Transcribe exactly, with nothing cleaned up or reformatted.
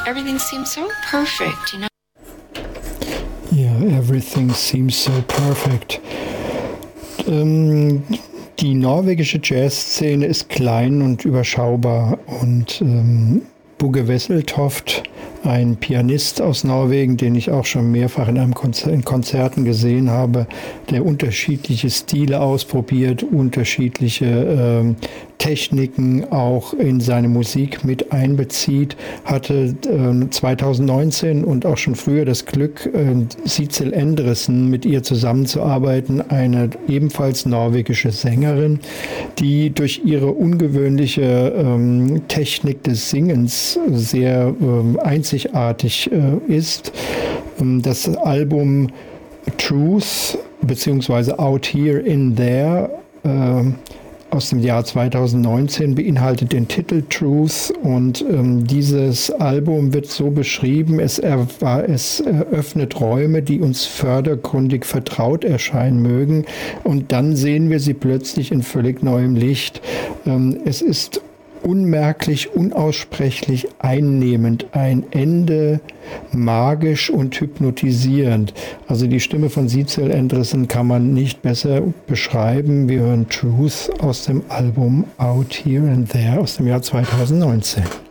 everything seems so perfect, you know? Yeah, everything seems so perfect. Ähm, die norwegische Jazzszene ist klein und überschaubar und ähm, Bugge Wesseltoft, ein Pianist aus Norwegen, den ich auch schon mehrfach in, einem Konzer- in Konzerten gesehen habe, der unterschiedliche Stile ausprobiert, unterschiedliche ähm, Techniken auch in seine Musik mit einbezieht, hatte äh, zwanzig neunzehn und auch schon früher das Glück, äh, Sidsel Endresen mit ihr zusammenzuarbeiten, eine ebenfalls norwegische Sängerin, die durch ihre ungewöhnliche ähm, Technik des Singens sehr ähm, einzigartig äh, ist. Ähm, das Album Truth bzw. Out Here in There äh, aus dem Jahr zwanzig neunzehn beinhaltet den Titel Truth und ähm, dieses Album wird so beschrieben, es, er, es eröffnet Räume, die uns fördergründig vertraut erscheinen mögen und dann sehen wir sie plötzlich in völlig neuem Licht. Ähm, es ist unmerklich, unaussprechlich einnehmend, ein Ende magisch und hypnotisierend. Also die Stimme von Sidsel Endresen kann man nicht besser beschreiben. Wir hören Truth aus dem Album Out Here and There aus dem Jahr zwanzig neunzehn.